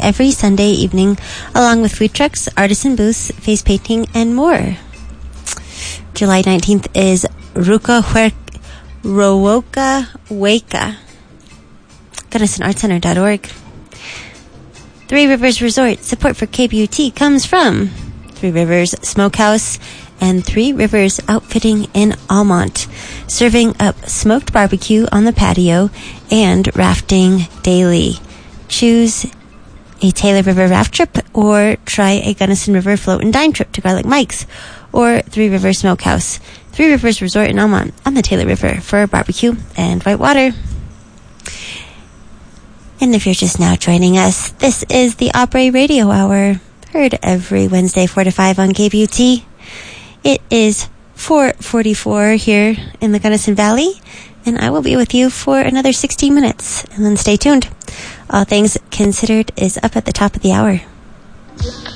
every Sunday evening, along with food trucks, artisan booths, face painting, and more. July 19th is Ruka Rowoka Weka. Gunnison.artcenter.org. Three Rivers Resort. Support for KBUT comes from Three Rivers Smokehouse and Three Rivers Outfitting in Almont, serving up smoked barbecue on the patio and rafting daily. Choose a Taylor River raft trip or try a Gunnison River float and dine trip to Garlic Mike's or Three Rivers Smokehouse. Three Rivers Resort in Almont on the Taylor River for barbecue and whitewater. And if you're just now joining us, this is the Opry Radio Hour, heard every Wednesday 4 to 5 on KBUT. It is 4:44 here in the Gunnison Valley, and I will be with you for another 16 minutes. And then stay tuned. All Things Considered is up at the top of the hour.